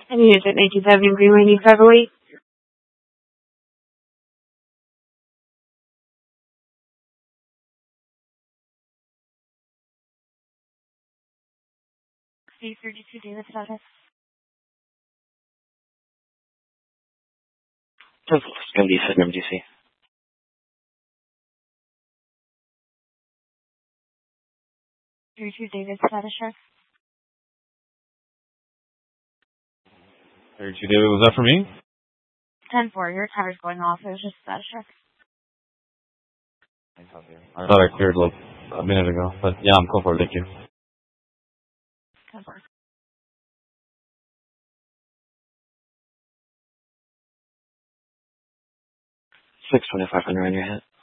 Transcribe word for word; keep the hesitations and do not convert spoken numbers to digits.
Any unit nineteen seventy Greenway, need five oh eight. C thirty-two David status. It's going to be Sydenham, D C. thirty-two David status check. thirty-two David, was that for me? ten four, your tire's going off. It was just status check. I thought I cleared like a minute ago, but yeah, I'm cool for it. Thank you. ten four. six twenty-five hundred on your hit.